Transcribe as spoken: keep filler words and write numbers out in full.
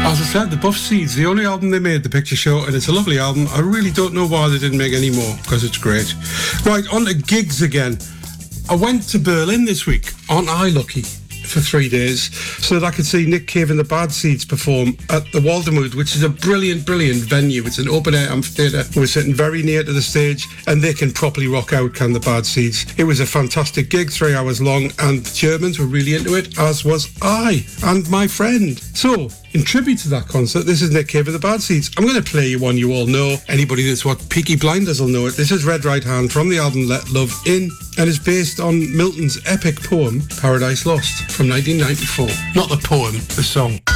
As I said, the Buff Seeds, the only album they made, the picture show, and it's a lovely album. I really don't know why they didn't make any more, because it's great. Right, on to gigs again. I went to Berlin this week. Aren't I lucky? For three days, so that I could see Nick Cave and the Bad Seeds perform at the Waldemut, which is a brilliant, brilliant venue. It's an open-air amphitheatre. We're sitting very near to the stage, and they can properly rock out, can the Bad Seeds. It was a fantastic gig, three hours long, and the Germans were really into it, as was I and my friend. So, in tribute to that concert, this is Nick Cave and the Bad Seeds. I'm going to play you one you all know. Anybody that's watched Peaky Blinders will know it. This is Red Right Hand from the album Let Love In, and is based on Milton's epic poem, Paradise Lost, from nineteen ninety-four. Not the poem, the song.